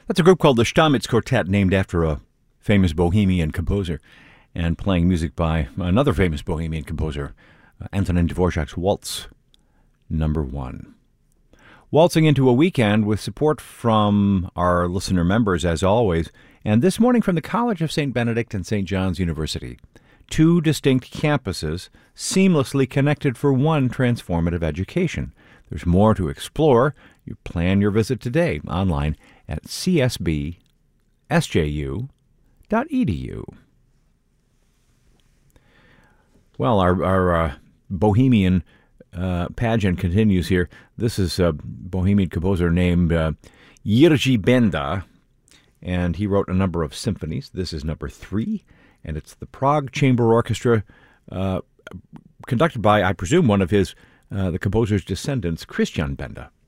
That's a group called the Stamitz Quartet, named after a famous Bohemian composer, and playing music by another famous Bohemian composer, Antonin Dvorak's Waltz Number 1. Waltzing into a weekend with support from our listener members, as always, and this morning from the College of St. Benedict and St. John's University. 2 distinct campuses seamlessly connected for one transformative education. There's more to explore. You plan your visit today online at csbsju.edu. Well, our Bohemian pageant continues here. This is a Bohemian composer named Jiří Benda, and he wrote a number of symphonies. This is number 3, and it's the Prague Chamber Orchestra, conducted by, I presume, one of his the composer's descendants, Christian Benda.